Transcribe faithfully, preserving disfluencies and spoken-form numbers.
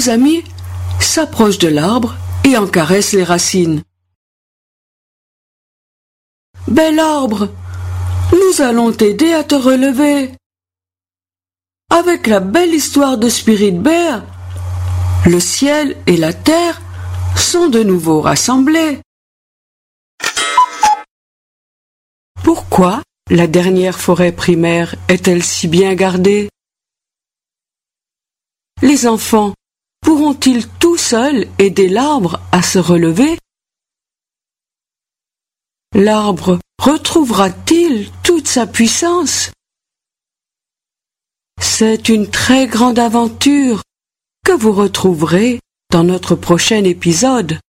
nouveaux amis s'approchent de l'arbre et en caressent les racines. « Bel arbre, nous allons t'aider à te relever. Avec la belle histoire de Spirit Bear, le ciel et la terre sont de nouveau rassemblés. » Pourquoi la dernière forêt primaire est-elle si bien gardée? Les enfants pourront-ils tout seuls aider l'arbre à se relever? L'arbre retrouvera-t-il toute sa puissance? C'est une très grande aventure que vous retrouverez dans notre prochain épisode.